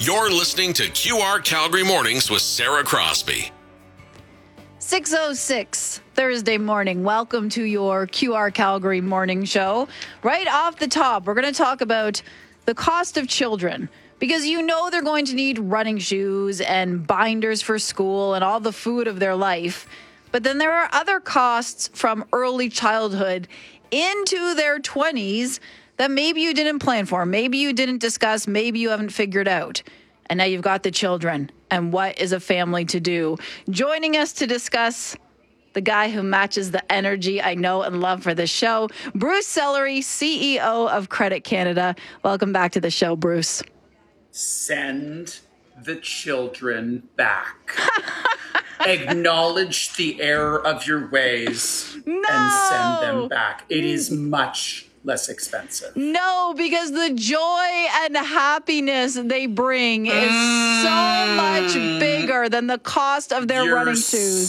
You're listening to QR Calgary Mornings with Sarah Crosby. 6:06 Thursday morning. Welcome to your QR Calgary morning show. Right off the top, we're going to talk about the cost of children, because you know they're going to need running shoes and binders for school and all the food of their life. But then there are other costs from early childhood into their 20s that maybe you didn't plan for, maybe you didn't discuss, maybe you haven't figured out. And now you've got the children. And what is a family to do? Joining us to discuss, the guy who matches the energy I know and love for this show, Bruce Sellery, CEO of Credit Canada. Welcome back to the show, Bruce. Send the children back. Acknowledge the error of your ways and send them back. It is much less expensive. No, because the joy and happiness they bring is so much bigger than the cost of their running shoes.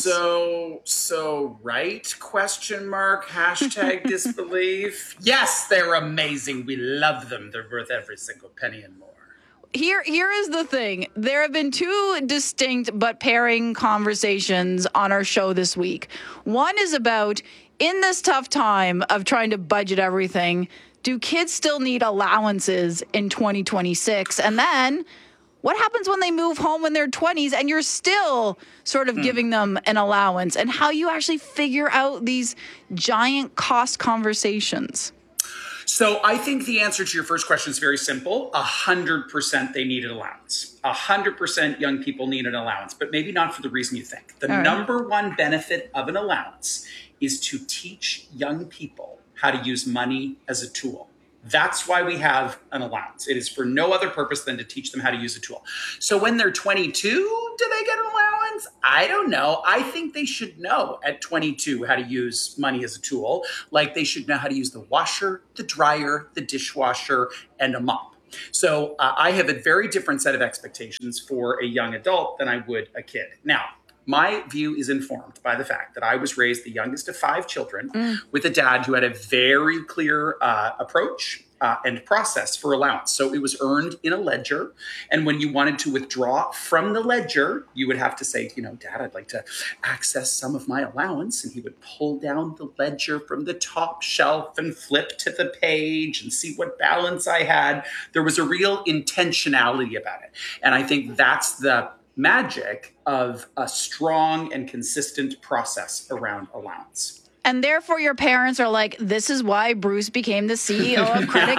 So right? Question mark, hashtag disbelief. Yes, they're amazing. We love them. They're worth every single penny and more. Here is the thing. There have been two distinct but pairing conversations on our show this week. One is about, in this tough time of trying to budget everything, do kids still need allowances in 2026? And then what happens when they move home in their 20s and you're still sort of giving them an allowance, and how you actually figure out these giant cost conversations? So I think the answer to your first question is very simple. 100% they need an allowance. 100% young people need an allowance, but maybe not for the reason you think. The number one benefit of an allowance is to teach young people how to use money as a tool. That's why we have an allowance. It is for no other purpose than to teach them how to use a tool. So when they're 22, do they get an allowance? I don't know. I think they should know at 22 how to use money as a tool. Like they should know how to use the washer, the dryer, the dishwasher, and a mop. So I have a very different set of expectations for a young adult than I would a kid. Now, my view is informed by the fact that I was raised the youngest of 5 children with a dad who had a very clear approach and process for allowance. So it was earned in a ledger. And when you wanted to withdraw from the ledger, you would have to say, Dad, I'd like to access some of my allowance. And he would pull down the ledger from the top shelf and flip to the page and see what balance I had. There was a real intentionality about it. And I think that's the magic of a strong and consistent process around allowance. And therefore your parents are like, this is why Bruce became the CEO of Credit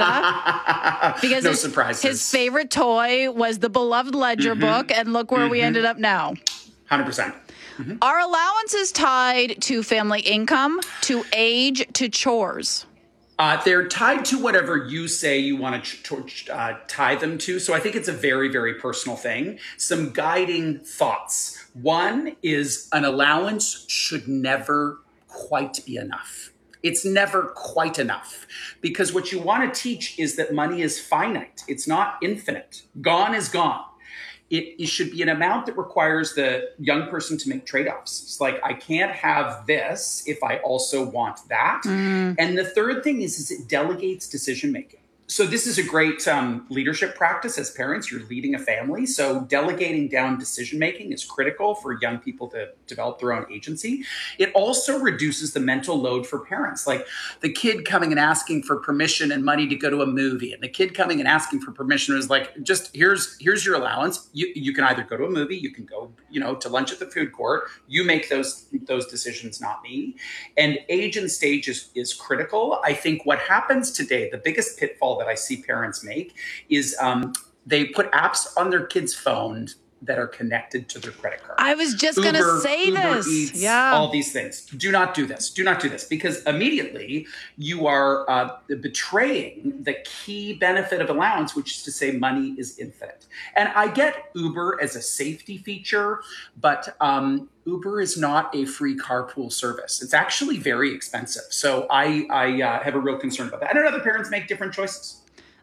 Canada. Because no surprises. His favorite toy was the beloved ledger book, and look where we ended up now. 100%. Are allowances tied to family income, to age, to chores? They're tied to whatever you say you want to tie them to. So I think it's a very, very personal thing. Some guiding thoughts. One is an allowance should never quite be enough. It's never quite enough, because what you want to teach is that money is finite. It's not infinite. Gone is gone. It should be an amount that requires the young person to make trade-offs. It's like, I can't have this if I also want that. And the third thing is it delegates decision-making. So this is a great leadership practice as parents. You're leading a family. So delegating down decision-making is critical for young people to develop their own agency. It also reduces the mental load for parents. Like the kid coming and asking for permission and money to go to a movie, and the kid coming and asking for permission is like, just here's your allowance. You can either go to a movie, you can go, to lunch at the food court. You make those decisions, not me. And age and stage is critical. I think what happens today, the biggest pitfall that I see parents make is they put apps on their kids' phone that are connected to their credit card. I was just going to say Uber this. Eats, all these things. Do not do this. Do not do this, because immediately you are betraying the key benefit of allowance, which is to say money is infinite. And I get Uber as a safety feature, but Uber is not a free carpool service. It's actually very expensive. So I have a real concern about that. And other parents make different choices.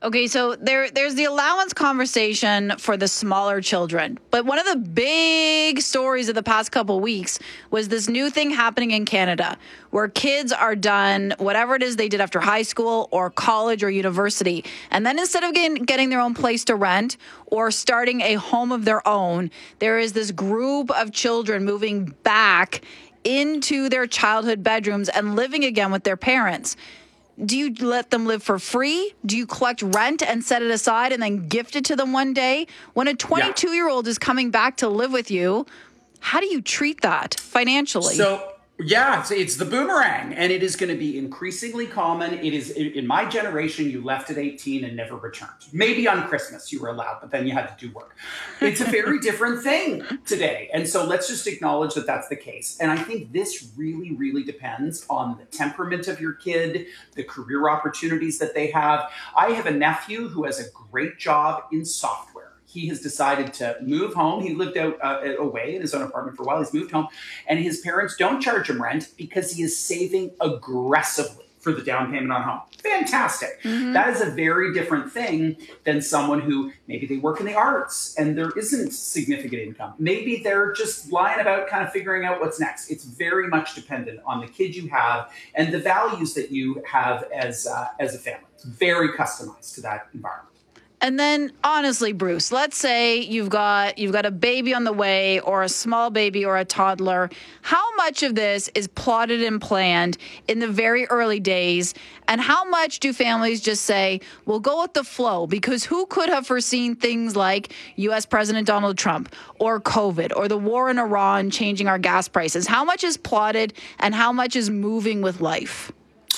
Okay, so there's the allowance conversation for the smaller children. But one of the big stories of the past couple weeks was this new thing happening in Canada where kids are done whatever it is they did after high school or college or university. And then instead of getting their own place to rent or starting a home of their own, there is this group of children moving back into their childhood bedrooms and living again with their parents. Do you let them live for free? Do you collect rent and set it aside and then gift it to them one day? When a 22-year-old is coming back to live with you, how do you treat that financially? So, yeah, it's the boomerang, and it is going to be increasingly common. It is in my generation, you left at 18 and never returned. Maybe on Christmas you were allowed, but then you had to do work. It's a very different thing today. And so let's just acknowledge that that's the case. And I think this really, really depends on the temperament of your kid, the career opportunities that they have. I have a nephew who has a great job in software. He has decided to move home. He lived out away in his own apartment for a while. He's moved home, and his parents don't charge him rent because he is saving aggressively for the down payment on home. Fantastic. Mm-hmm. That is a very different thing than someone who maybe they work in the arts and there isn't significant income. Maybe they're just lying about kind of figuring out what's next. It's very much dependent on the kid you have and the values that you have as a family. It's very customized to that environment. And then, honestly, Bruce, let's say you've got a baby on the way or a small baby or a toddler. How much of this is plotted and planned in the very early days? And how much do families just say, we'll go with the flow? Because who could have foreseen things like U.S. President Donald Trump or COVID or the war in Iran changing our gas prices? How much is plotted and how much is moving with life?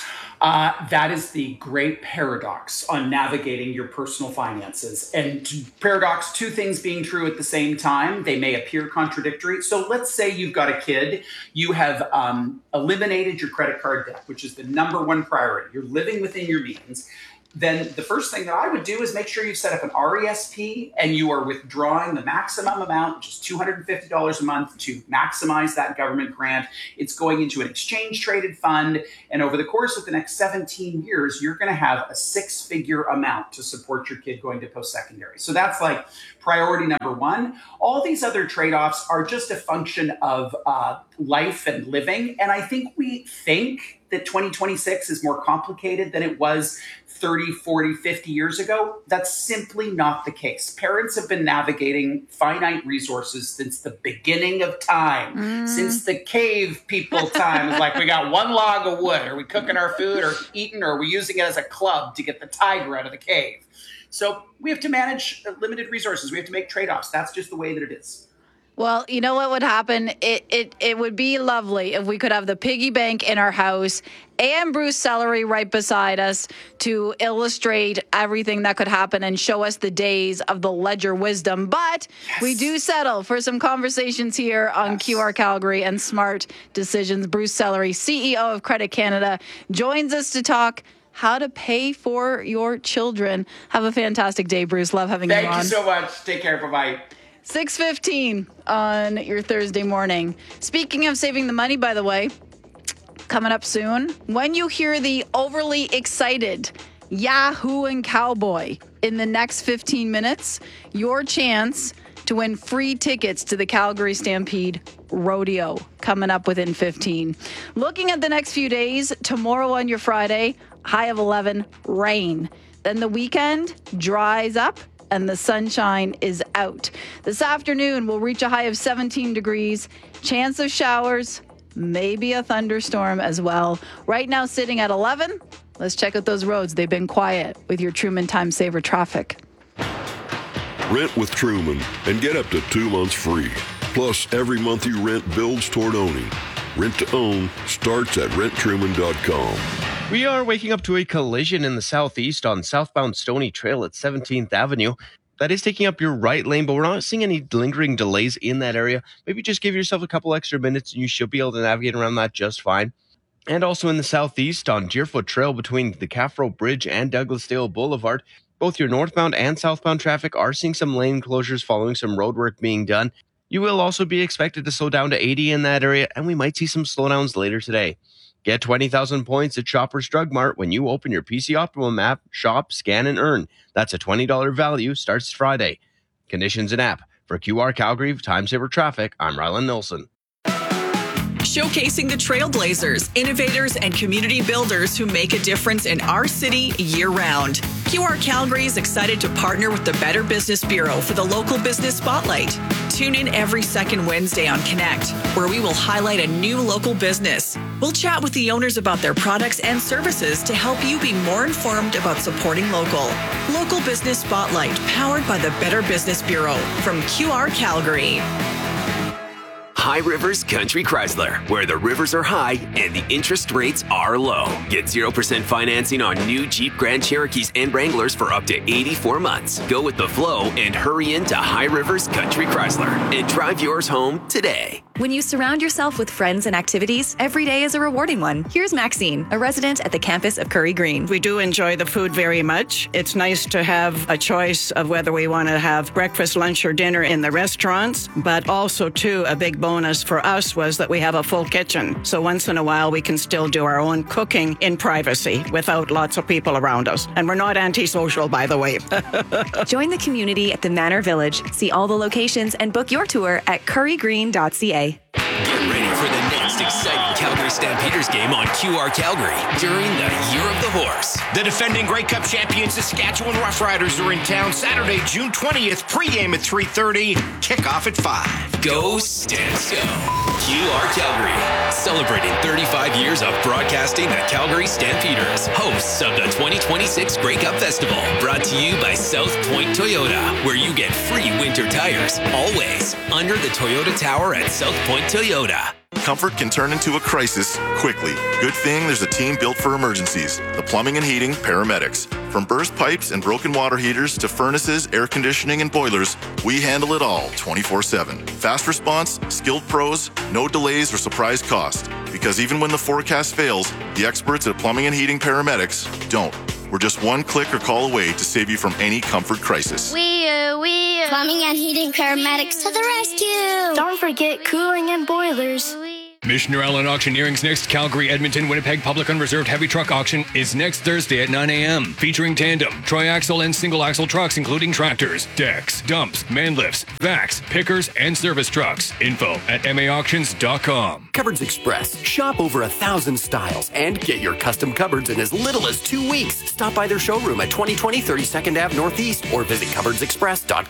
That is the great paradox on navigating your personal finances. And paradox, two things being true at the same time, they may appear contradictory. So let's say you've got a kid, you have eliminated your credit card debt, which is the number one priority. You're living within your means. Then the first thing that I would do is make sure you set up an RESP and you are withdrawing the maximum amount, which is $250 a month, to maximize that government grant. It's going into an exchange-traded fund. And over the course of the next 17 years, you're going to have a six-figure amount to support your kid going to post-secondary. So that's like priority number one. All these other trade-offs are just a function of life and living. And I think we think that 2026 is more complicated than it was 30, 40, 50 years ago. That's simply not the case. Parents have been navigating finite resources since the beginning of time, since the cave people time. It's like, we got one log of wood. Are we cooking our food or eating, or are we using it as a club to get the tiger out of the cave? So we have to manage limited resources. We have to make trade-offs. That's just the way that it is. Well, you know what would happen? It would be lovely if we could have the piggy bank in our house and Bruce Sellery right beside us to illustrate everything that could happen and show us the days of the ledger wisdom. But we do settle for some conversations here on QR Calgary and smart decisions. Bruce Sellery, CEO of Credit Canada, joins us to talk how to pay for your children. Have a fantastic day, Bruce. Love having you on. Thank you so much. Take care. Bye-bye. 6:15 on your Thursday morning. Speaking of saving the money, by the way, coming up soon, when you hear the overly excited Yahoo and Cowboy in the next 15 minutes, your chance to win free tickets to the Calgary Stampede Rodeo coming up within 15. Looking at the next few days, tomorrow on your Friday, high of 11, rain. Then the weekend dries up and the sunshine is out. This afternoon, we'll reach a high of 17 degrees. Chance of showers, maybe a thunderstorm as well. Right now, sitting at 11. Let's check out those roads. They've been quiet with your Truman Time Saver traffic. Rent with Truman and get up to 2 months free. Plus, every month you rent builds toward owning. Rent to own starts at renttruman.com. We are waking up to a collision in the southeast on southbound Stony Trail at 17th Avenue. That is taking up your right lane, but we're not seeing any lingering delays in that area. Maybe just give yourself a couple extra minutes and you should be able to navigate around that just fine. And also in the southeast on Deerfoot Trail between the Caffro Bridge and Douglasdale Boulevard, both your northbound and southbound traffic are seeing some lane closures following some road work being done. You will also be expected to slow down to 80 in that area, and we might see some slowdowns later today. Get 20,000 points at Shoppers Drug Mart when you open your PC Optimum app, shop, scan, and earn. That's a $20 value, starts Friday. Conditions and app. For QR Calgary Time Saver Traffic, I'm Rylan Nilsson. Showcasing the trailblazers, innovators, and community builders who make a difference in our city year-round. QR Calgary is excited to partner with the Better Business Bureau for the Local Business Spotlight. Tune in every second Wednesday on Connect, where we will highlight a new local business. We'll chat with the owners about their products and services to help you be more informed about supporting local. Local Business Spotlight, powered by the Better Business Bureau from QR Calgary. High Rivers Country Chrysler, where the rivers are high and the interest rates are low. Get 0% financing on new Jeep Grand Cherokees and Wranglers for up to 84 months. Go with the flow and hurry into High Rivers Country Chrysler and drive yours home today. When you surround yourself with friends and activities, every day is a rewarding one. Here's Maxine, a resident at the campus of Curry Green. We do enjoy the food very much. It's nice to have a choice of whether we want to have breakfast, lunch, or dinner in the restaurants, but also, too, a big bonus for us was that we have a full kitchen. So once in a while, we can still do our own cooking in privacy without lots of people around us. And we're not antisocial, by the way. Join the community at the Manor Village. See all the locations and book your tour at currygreen.ca. Get ready for the next exciting Calgary Stampeders game on QR Calgary during the Year of the Horse. The defending Grey Cup champions Saskatchewan Roughriders are in town Saturday, June 20th. Pre-game at 3:30. Kickoff at 5. Go Stamps Go. QR Calgary, celebrating 35 years of broadcasting the Calgary Stampeders, hosts of the 2026 Grey Cup Festival, brought to you by South Point Toyota, where you get free winter tires, always, under the Toyota Tower at South Point Toyota. Comfort can turn into a crisis quickly. Good thing there's a team built for emergencies. The Plumbing and Heating Paramedics. From burst pipes and broken water heaters to furnaces, air conditioning, and boilers, we handle it all 24/7. Fast response, skilled pros, no delays or surprise cost. Because even when the forecast fails, the experts at Plumbing and Heating Paramedics don't. We're just one click or call away to save you from any comfort crisis. Plumbing and Heating Paramedics to the rescue. Don't forget cooling and boilers. Missioner Allen Auctioneering's next Calgary, Edmonton, Winnipeg Public Unreserved Heavy Truck Auction is next Thursday at 9 a.m. Featuring tandem, tri-axle, and single-axle trucks, including tractors, decks, dumps, man lifts, vacs, pickers, and service trucks. Info at maauctions.com. Cupboards Express. Shop over 1,000 styles and get your custom cupboards in as little as 2 weeks. Stop by their showroom at 2020 32nd Ave Northeast or visit cupboardsexpress.com.